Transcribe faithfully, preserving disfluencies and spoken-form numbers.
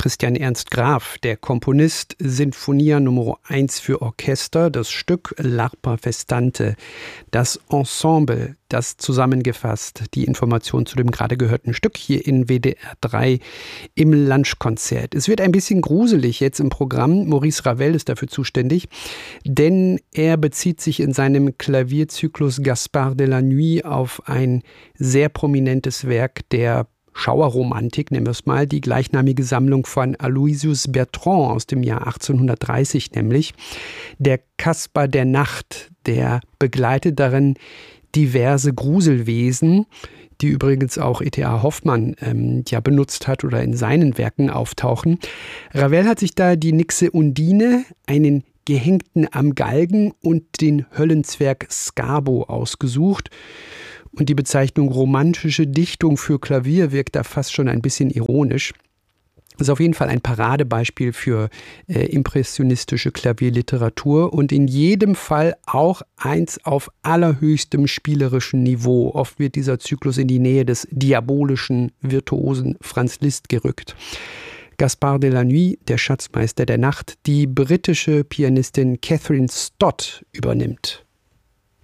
Christian Ernst Graf, der Komponist, Sinfonia Nummer eins für Orchester, das Stück L'Arpa Festante, das Ensemble, das zusammengefasst die Information zu dem gerade gehörten Stück hier in W D R drei im Lunchkonzert. Es wird ein bisschen gruselig jetzt im Programm. Maurice Ravel ist dafür zuständig, denn er bezieht sich in seinem Klavierzyklus Gaspard de la Nuit auf ein sehr prominentes Werk der Schauerromantik, nennen wir es mal, die gleichnamige Sammlung von Aloysius Bertrand aus dem Jahr achtzehnhundertdreißig nämlich. Der Kaspar der Nacht, der begleitet darin diverse Gruselwesen, die übrigens auch E T A Hoffmann ähm, ja benutzt hat oder in seinen Werken auftauchen. Ravel hat sich da die Nixe Undine, einen Gehängten am Galgen und den Höllenzwerg Skabo ausgesucht. Und die Bezeichnung romantische Dichtung für Klavier wirkt da fast schon ein bisschen ironisch. Das ist auf jeden Fall ein Paradebeispiel für äh, impressionistische Klavierliteratur und in jedem Fall auch eins auf allerhöchstem spielerischen Niveau. Oft wird dieser Zyklus in die Nähe des diabolischen, virtuosen Franz Liszt gerückt. Gaspard de la Nuit, der Schatzmeister der Nacht, die britische Pianistin Catherine Stott übernimmt.